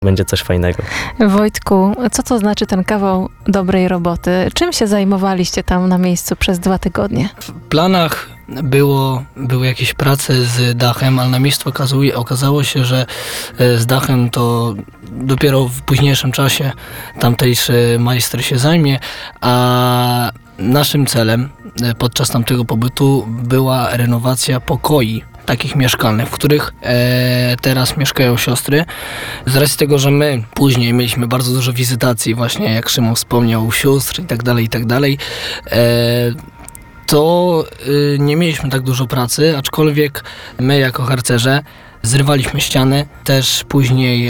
będzie coś fajnego. Wojtku, co to znaczy ten kawał dobrej roboty? Czym się zajmowaliście tam na miejscu przez 2 tygodnie? W planach były jakieś prace z dachem, ale na miejscu okazało się, że z dachem to dopiero w późniejszym czasie tamtejszy majster się zajmie, a naszym celem podczas tamtego pobytu była renowacja pokoi takich mieszkalnych, w których teraz mieszkają siostry. Z racji tego, że my później mieliśmy bardzo dużo wizytacji, właśnie jak Szymon wspomniał, sióstr i tak dalej, to nie mieliśmy tak dużo pracy, aczkolwiek my jako harcerze zrywaliśmy ściany, też później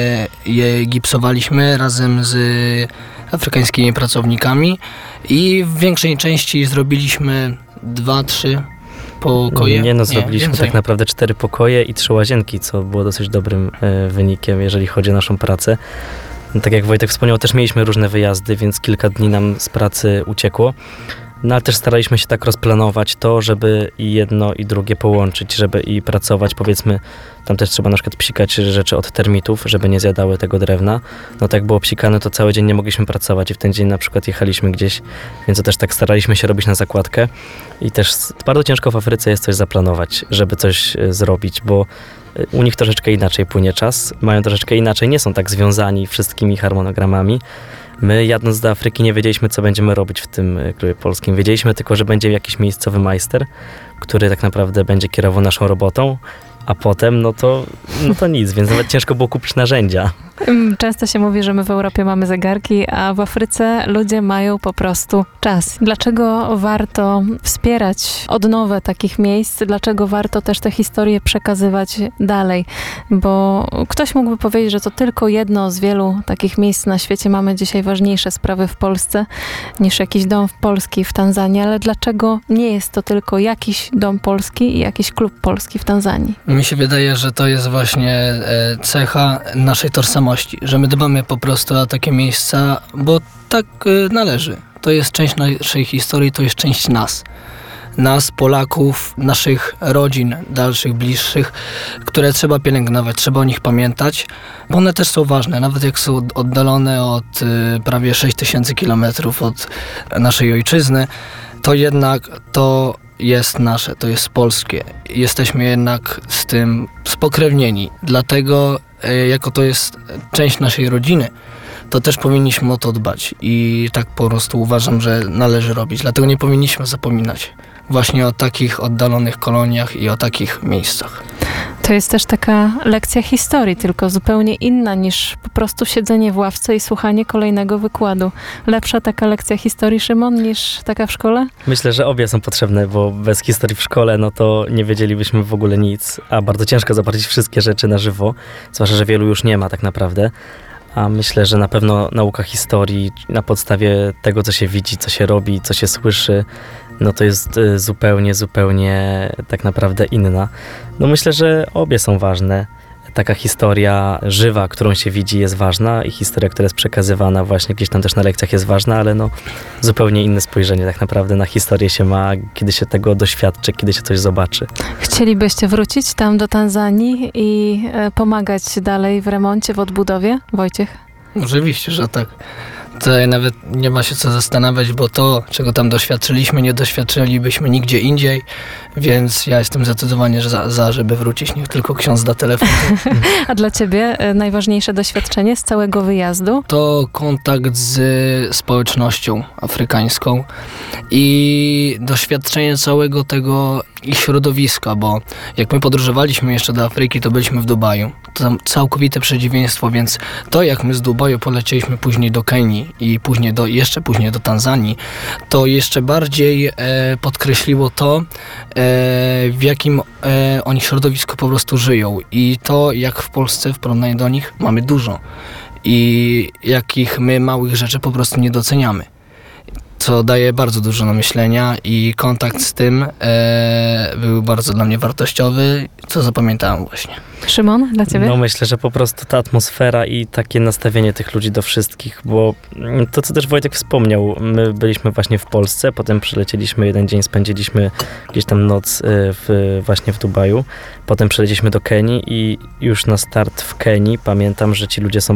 je gipsowaliśmy razem z afrykańskimi pracownikami i w większej części zrobiliśmy 2-3 pokoje. Zrobiliśmy tak naprawdę 4 pokoje i 3 łazienki, co było dosyć dobrym wynikiem, jeżeli chodzi o naszą pracę. No, tak jak Wojtek wspomniał, też mieliśmy różne wyjazdy, więc kilka dni nam z pracy uciekło. No ale też staraliśmy się tak rozplanować to, żeby i jedno i drugie połączyć, żeby i pracować, powiedzmy, tam też trzeba na przykład psikać rzeczy od termitów, żeby nie zjadały tego drewna. No tak jak było psikane, to cały dzień nie mogliśmy pracować i w ten dzień na przykład jechaliśmy gdzieś, więc to też tak staraliśmy się robić na zakładkę i też bardzo ciężko w Afryce jest coś zaplanować, żeby coś zrobić, bo u nich troszeczkę inaczej płynie czas, mają troszeczkę inaczej, nie są tak związani wszystkimi harmonogramami. My jadąc do Afryki nie wiedzieliśmy, co będziemy robić w tym klubie polskim. Wiedzieliśmy tylko, że będzie jakiś miejscowy majster, który tak naprawdę będzie kierował naszą robotą, a potem no to nic, więc nawet ciężko było kupić narzędzia. Często się mówi, że my w Europie mamy zegarki, a w Afryce ludzie mają po prostu czas. Dlaczego warto wspierać odnowę takich miejsc? Dlaczego warto też te historie przekazywać dalej? Bo ktoś mógłby powiedzieć, że to tylko jedno z wielu takich miejsc na świecie. Mamy dzisiaj ważniejsze sprawy w Polsce niż jakiś dom polski w Tanzanii, ale dlaczego nie jest to tylko jakiś dom polski i jakiś klub polski w Tanzanii? Mi się wydaje, że to jest właśnie cecha naszej tożsamości, że my dbamy po prostu o takie miejsca, bo tak należy. To jest część naszej historii, to jest część nas, Polaków, naszych rodzin, dalszych, bliższych, które trzeba pielęgnować, trzeba o nich pamiętać, bo one też są ważne, nawet jak są oddalone od prawie 6000 kilometrów od naszej ojczyzny, to jednak to jest nasze, to jest polskie. Jesteśmy jednak z tym spokrewnieni, dlatego jako to jest część naszej rodziny, to też powinniśmy o to dbać i tak po prostu uważam, że należy robić. Dlatego nie powinniśmy zapominać właśnie o takich oddalonych koloniach i o takich miejscach. To jest też taka lekcja historii, tylko zupełnie inna niż po prostu siedzenie w ławce i słuchanie kolejnego wykładu. Lepsza taka lekcja historii, Szymon, niż taka w szkole? Myślę, że obie są potrzebne, bo bez historii w szkole, no to nie wiedzielibyśmy w ogóle nic, a bardzo ciężko zobaczyć wszystkie rzeczy na żywo, zwłaszcza, że wielu już nie ma tak naprawdę. A myślę, że na pewno nauka historii na podstawie tego, co się widzi, co się robi, co się słyszy, no to jest zupełnie tak naprawdę inna. No myślę, że obie są ważne. Taka historia żywa, którą się widzi, jest ważna i historia, która jest przekazywana właśnie gdzieś tam też na lekcjach, jest ważna, ale no zupełnie inne spojrzenie tak naprawdę na historię się ma, kiedy się tego doświadczy, kiedy się coś zobaczy. Chcielibyście wrócić tam do Tanzanii i pomagać dalej w remoncie, w odbudowie? Wojciech? Oczywiście, że tak. Tutaj nawet nie ma się co zastanawiać, bo to, czego tam doświadczyliśmy, nie doświadczylibyśmy nigdzie indziej, więc ja jestem zdecydowany żeby wrócić, niech tylko ksiądz da telefon. A dla ciebie najważniejsze doświadczenie z całego wyjazdu? To kontakt z społecznością afrykańską i doświadczenie całego tego ich środowiska, bo jak my podróżowaliśmy jeszcze do Afryki, to byliśmy w Dubaju. To tam całkowite przeciwieństwo, więc to jak my z Dubaju polecieliśmy później do Kenii i jeszcze później do Tanzanii, to jeszcze bardziej podkreśliło to, w jakim oni środowisku po prostu żyją i to jak w Polsce w porównaniu do nich mamy dużo i jakich my małych rzeczy po prostu nie doceniamy. co daje bardzo dużo na myślenia i kontakt z tym był bardzo dla mnie wartościowy, co zapamiętałem właśnie. Szymon, dla ciebie? No myślę, że po prostu ta atmosfera i takie nastawienie tych ludzi do wszystkich, bo to, co też Wojtek wspomniał, my byliśmy właśnie w Polsce, potem przylecieliśmy jeden dzień, spędziliśmy gdzieś tam noc właśnie w Dubaju, potem przelecieliśmy do Kenii i już na start w Kenii pamiętam, że ci ludzie są